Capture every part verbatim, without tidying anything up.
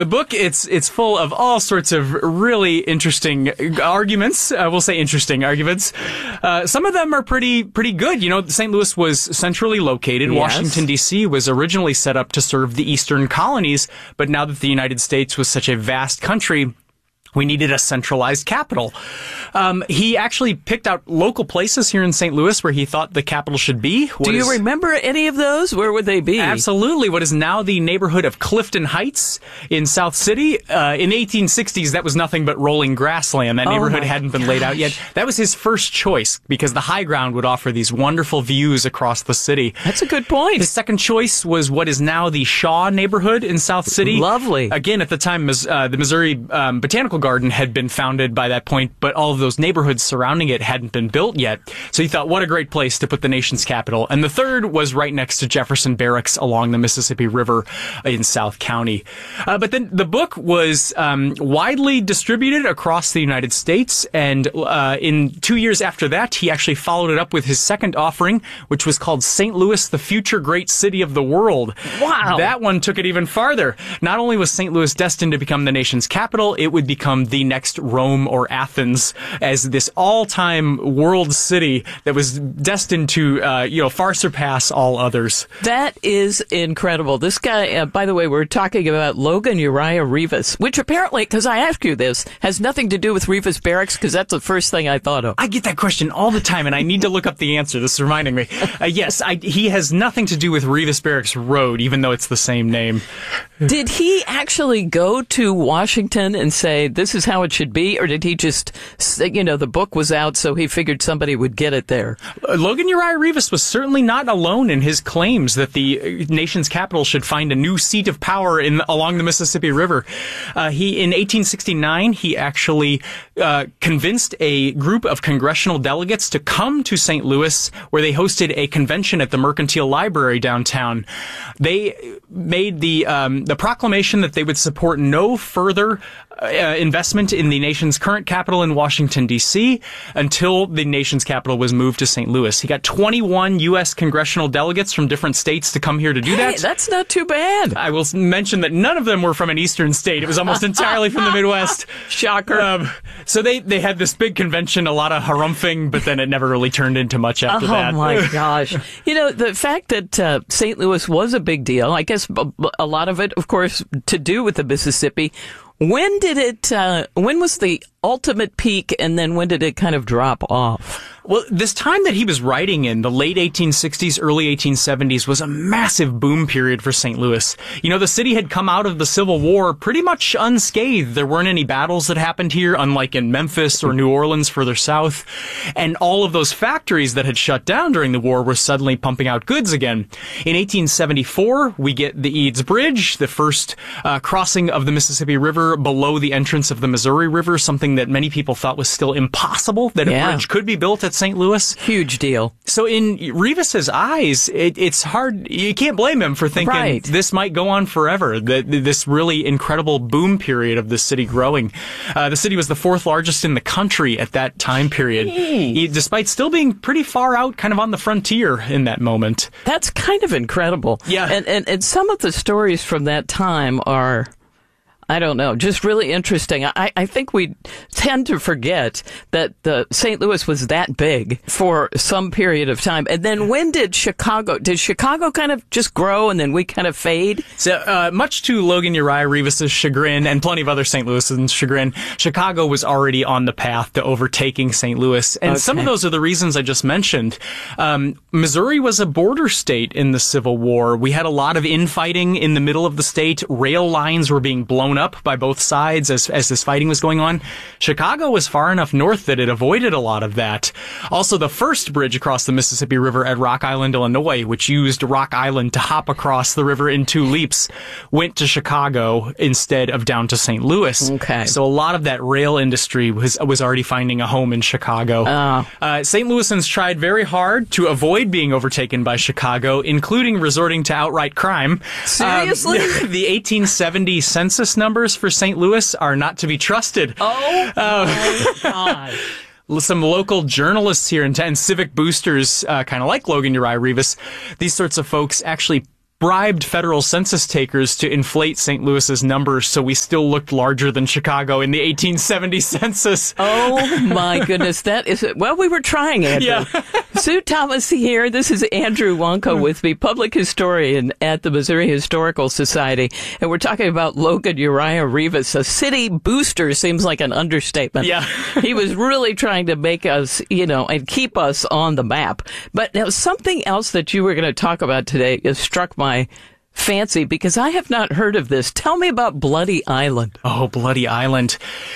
The book, it's it's full of all sorts of really interesting arguments. Uh, we'll say interesting arguments. Uh, some of them are pretty pretty good. You know, Saint Louis was centrally located. Yes. Washington, D C was originally set up to serve the eastern colonies, but now that the United States was such a vast country, we needed a centralized capital. Um, he actually picked out local places here in Saint Louis where he thought the capital should be. What Do you is, remember any of those? Where would they be? Absolutely. What is now the neighborhood of Clifton Heights in South City. Uh, in the eighteen sixties, that was nothing but rolling grassland. That Oh neighborhood my hadn't been laid out yet. That was his first choice because the high ground would offer these wonderful views across the city. That's a good point. His second choice was what is now the Shaw neighborhood in South City. Lovely. Again, at the time, uh, the Missouri um, Botanical Garden had been founded by that point, but all of those neighborhoods surrounding it hadn't been built yet. So he thought, what a great place to put the nation's capital. And the third was right next to Jefferson Barracks along the Mississippi River in South County. Uh, but then the book was um, widely distributed across the United States, and uh, in two years after that, he actually followed it up with his second offering, which was called Saint Louis, the Future Great City of the World. Wow. That one took it even farther. Not only was Saint Louis destined to become the nation's capital, it would become the next Rome or Athens as this all-time world city that was destined to, uh, you know, far surpass all others. That is incredible. This guy, uh, by the way, we're talking about Logan Uriah Rivas, which apparently, because I asked you this, has nothing to do with Rivas Barracks, because that's the first thing I thought of. I get that question all the time, and I need to look up the answer. This is reminding me. Uh, yes, I, he has nothing to do with Rivas Barracks Road, even though it's the same name. Did he actually go to Washington and say, this is how it should be, or did he just, you know, the book was out, so he figured somebody would get it there? Uh, Logan Uriah Rivas was certainly not alone in his claims that the nation's capital should find a new seat of power in along the Mississippi River. Uh, he, in eighteen sixty-nine, he actually uh, convinced a group of congressional delegates to come to Saint Louis, where they hosted a convention at the Mercantile Library downtown. They made the um, the proclamation that they would support no further uh, investment in the nation's current capital in Washington, D C until the nation's capital was moved to Saint Louis. He got twenty-one U S congressional delegates from different states to come here to do Hey, that. that's not too bad. I will mention that none of them were from an eastern state. It was almost entirely from the Midwest. Shocker. Um, so they, they had this big convention, a lot of harumphing, but then it never really turned into much after oh, that. Oh, my gosh. You know, the fact that uh, Saint Louis was a big deal, I guess a lot of it, of course, to do with the Mississippi. When did it, uh, when was the ultimate peak, and then when did it kind of drop off? Well, this time that he was writing in, the late eighteen sixties, early eighteen seventies, was a massive boom period for Saint Louis. You know, the city had come out of the Civil War pretty much unscathed. There weren't any battles that happened here, unlike in Memphis or New Orleans further south. And all of those factories that had shut down during the war were suddenly pumping out goods again. In eighteen seventy-four, we get the Eads Bridge, the first uh, crossing of the Mississippi River below the entrance of the Missouri River, something that many people thought was still impossible, that Yeah. a bridge could be built at Saint Louis. Huge deal. So in Rivas's eyes, it, it's hard. You can't blame him for thinking Right. this might go on forever. The, this really incredible boom period of the city growing. Uh, the city was the fourth largest in the country at that time period, e- despite still being pretty far out, kind of on the frontier in that moment. That's kind of incredible. Yeah. And, and, and some of the stories from that time are, I don't know, just really interesting. I, I think we tend to forget that the Saint Louis was that big for some period of time. And then when did Chicago, did Chicago kind of just grow and then we kind of fade? So, uh, much to Logan Uriah Rivas's chagrin and plenty of other Saint Louisans' chagrin, Chicago was already on the path to overtaking Saint Louis. And Okay. some of those are the reasons I just mentioned. Um, Missouri was a border state in the Civil War. We had a lot of infighting in the middle of the state. Rail lines were being blown up by both sides as, as this fighting was going on. Chicago was far enough north that it avoided a lot of that. Also, the first bridge across the Mississippi River at Rock Island, Illinois, which used Rock Island to hop across the river in two leaps, went to Chicago instead of down to Saint Louis. Okay. So a lot of that rail industry was was already finding a home in Chicago. Oh. Uh, Saint Louisans tried very hard to avoid being overtaken by Chicago, including resorting to outright crime. Seriously? Um, the eighteen seventy census numbers for Saint Louis are not to be trusted. Oh, my God. Some local journalists here and, and civic boosters, uh, kind of like Logan Uriah Rivas, these sorts of folks actually bribed federal census takers to inflate Saint Louis's numbers so we still looked larger than Chicago in the eighteen seventy census. Oh, my goodness. That is it. Well, we were trying, Andrew. Yeah. Sue Thomas here. This is Andrew Wonka with me, public historian at the Missouri Historical Society. And we're talking about Logan Uriah Rivas. A city booster seems like an understatement. Yeah. He was really trying to make us, you know, and keep us on the map. But now something else that you were going to talk about today has struck my fancy because I have not heard of this. Tell me about Bloody Island. Oh, Bloody Island.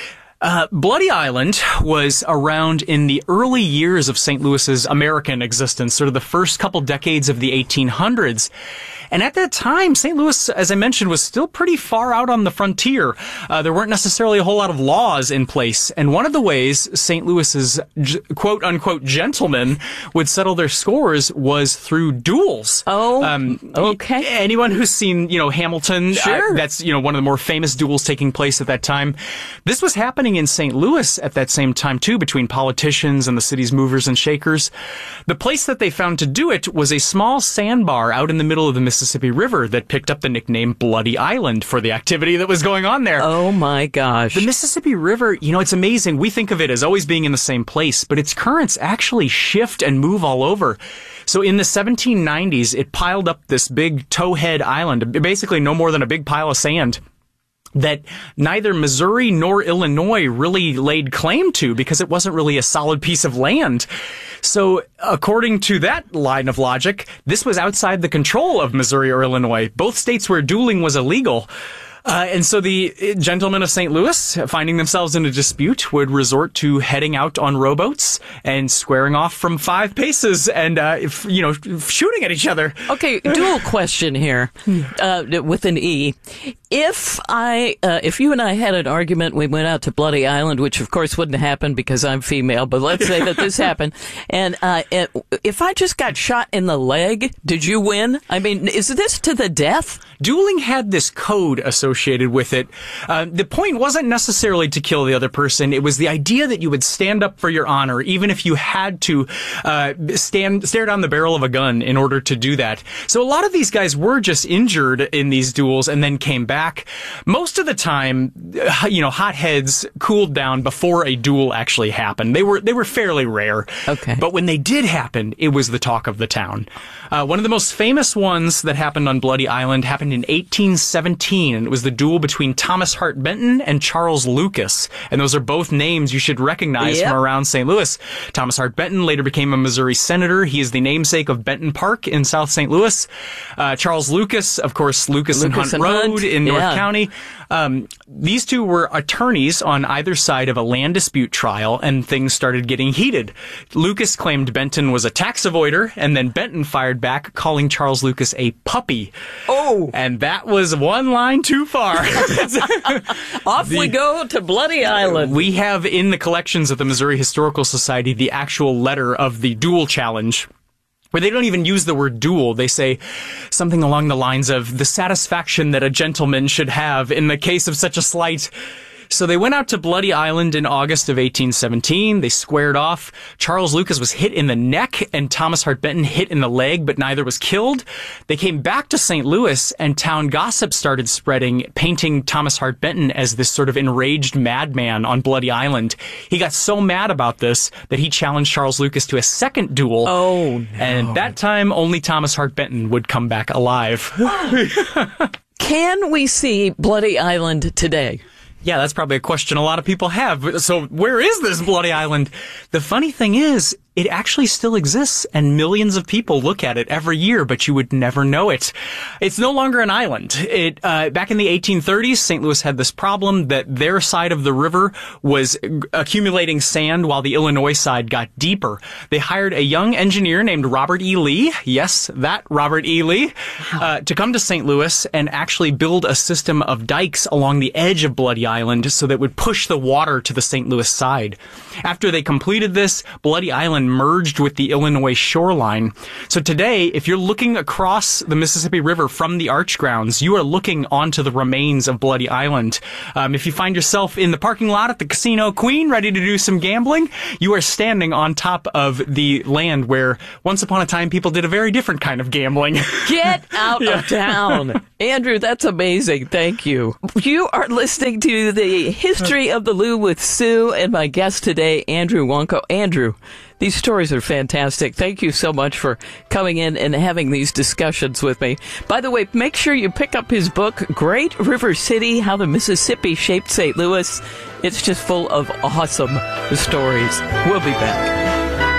Uh, Bloody Island was around in the early years of Saint Louis's American existence, sort of the first couple decades of the eighteen hundreds. And at that time, Saint Louis, as I mentioned, was still pretty far out on the frontier. Uh, there weren't necessarily a whole lot of laws in place. And one of the ways Saint Louis's j- quote-unquote gentlemen would settle their scores was through duels. Oh, um, okay. Anyone who's seen, you know, Hamilton, sure. uh, that's, you know, one of the more famous duels taking place at that time. This was happening in Saint Louis at that same time, too, between politicians and the city's movers and shakers. The place that they found to do it was a small sandbar out in the middle of the Mississippi River that picked up the nickname Bloody Island for the activity that was going on there. Oh, my gosh. The Mississippi River, you know, it's amazing. We think of it as always being in the same place, but its currents actually shift and move all over. So in the seventeen nineties, it piled up this big towhead island, basically no more than a big pile of sand, that neither Missouri nor Illinois really laid claim to because it wasn't really a solid piece of land. So according to that line of logic, this was outside the control of Missouri or Illinois. Both states where dueling was illegal. Uh, and so the gentlemen of Saint Louis, finding themselves in a dispute, would resort to heading out on rowboats and squaring off from five paces and, uh, if, you know, shooting at each other. Okay, dual question here, uh, with an E. If I, uh, if you and I had an argument, we went out to Bloody Island, which of course wouldn't happen because I'm female, but let's say that this happened, and uh, it, if I just got shot in the leg, did you win? I mean, is this to the death? Dueling had this code associated with it. Uh, the point wasn't necessarily to kill the other person. It was the idea that you would stand up for your honor, even if you had to uh, stand stare down the barrel of a gun in order to do that. So a lot of these guys were just injured in these duels and then came back. Most of the time, you know, hotheads cooled down before a duel actually happened. They were they were fairly rare. Okay. But when they did happen, it was the talk of the town. Uh, one of the most famous ones that happened on Bloody Island happened in eighteen seventeen, and it was the duel between Thomas Hart Benton and Charles Lucas. And those are both names you should recognize yep. from around Saint Louis. Thomas Hart Benton later became a Missouri senator. He is the namesake of Benton Park in South Saint Louis. Uh, Charles Lucas, of course, Lucas, Lucas and Hunt and Road Hunt. in North Yeah. County. Um, these two were attorneys on either side of a land dispute trial, and things started getting heated. Lucas claimed Benton was a tax avoider, and then Benton fired back, calling Charles Lucas a puppy. Oh! And that was one line too far. Off The- we go to Bloody Island. We have in the collections of the Missouri Historical Society the actual letter of the duel challenge, where they don't even use the word duel. They say something along the lines of the satisfaction that a gentleman should have in the case of such a slight. So they went out to Bloody Island in August of eighteen seventeen. They squared off. Charles Lucas was hit in the neck and Thomas Hart Benton hit in the leg, but neither was killed. They came back to Saint Louis and town gossip started spreading, painting Thomas Hart Benton as this sort of enraged madman on Bloody Island. He got so mad about this that he challenged Charles Lucas to a second duel. Oh, no. And that time, only Thomas Hart Benton would come back alive. Can we see Bloody Island today? Yeah, that's probably a question a lot of people have. So where is this Bloody Island? The funny thing is, it actually still exists, and millions of people look at it every year, but you would never know it. It's no longer an island. It uh, back in the eighteen thirties, Saint Louis had this problem that their side of the river was accumulating sand while the Illinois side got deeper. They hired a young engineer named Robert E. Lee, yes, that Robert E. Lee, uh, to come to Saint Louis and actually build a system of dikes along the edge of Bloody Island so that would push the water to the Saint Louis side. After they completed this, Bloody Island Island merged with the Illinois shoreline. So today, if you're looking across the Mississippi River from the Arch Grounds, you are looking onto the remains of Bloody Island. Um, if you find yourself in the parking lot at the Casino Queen ready to do some gambling, you are standing on top of the land where once upon a time people did a very different kind of gambling. Get out Yeah. of town. Andrew, that's amazing. Thank you. You are listening to the History of the Lou with Sue and my guest today, Andrew Wonko. Andrew, these stories are fantastic. Thank you so much for coming in and having these discussions with me. By the way, make sure you pick up his book, Great River City, How the Mississippi Shaped Saint Louis. It's just full of awesome stories. We'll be back.